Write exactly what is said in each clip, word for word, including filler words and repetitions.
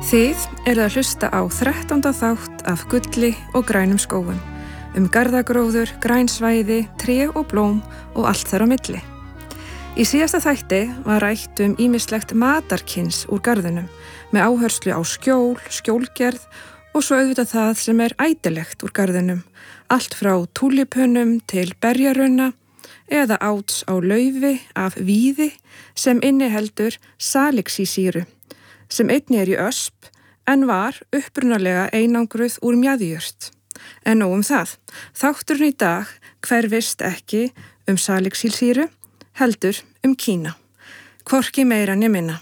Þið eruð að hlusta á þrettánda þátt af Gulli og grænum skógum, um garðagróður, græn svæði, tré og blóm og allt þar á milli. Í síðasta þætti var rætt um ýmislegt matarkyns úr garðinum, með áherslu á skjól, skjólgerð og svo auðvitað það sem er ætilegt úr garðinum, allt frá túlipunum til berjarunna eða áts á laufi af víði sem inniheldur salixísýru, sem einnig er í ösp en var upprunalega einangruð úr mjaðjurt. En nóg um það, þátturinn í dag hverfist ekki um salixísýru, heldur um Kína. Hvorki meira né minna.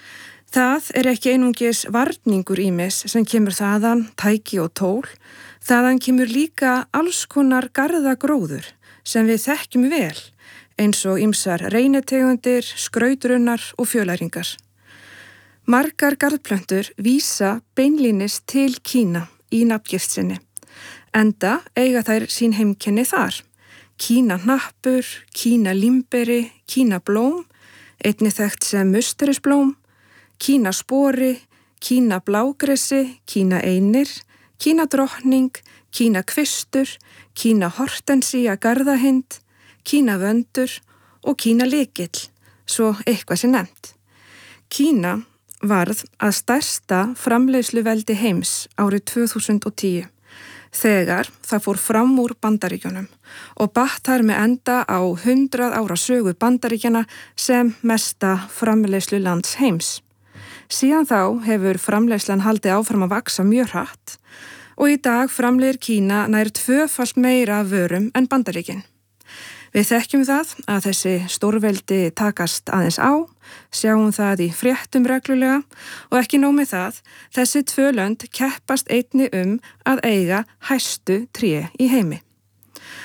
Það er ekki einungis varningur ýmis sem kemur þaðan, tæki og tól, þaðan kemur líka alls konar garðagróður sem við þekkjum vel, eins og ýmsar reynetegundir, skrautrunnar og fjölæringar. Margar garðplöntur vísa beinlínis til Kína í nafngift sinni, enda eiga þær sín heimkenni þar. Kína hnappur, Kína límberi, Kína blóm, einnig þekkt sem musterisblóm, Kína spori, Kína blágresi, Kína einir, Kína drottning, Kína kvistur, Kína hortensía garðahind, Kína vöndur og Kína lykill, svo eitthvað sé nefnt. Kína varð að stærsta framleiðsluveldi heims árið tvö þúsund og tíu, þegar það fór fram úr Bandaríkjunum og batt þar með enda á hundrað ára sögu Bandaríkjana sem mesta framleiðslu lands heims. Síðan þá hefur framleiðslan haldið áfram að vaxa mjög hratt og í dag framleiðir Kína nær tvöfalt meira af vörum en Bandaríkin. Við þekkjum það að þessi stórveldi takast aðeins á, sjáum það í fréttum reglulega og ekki nóg með það, þessi tvö lönd keppast einni um að eiga hæstu tré í heimi.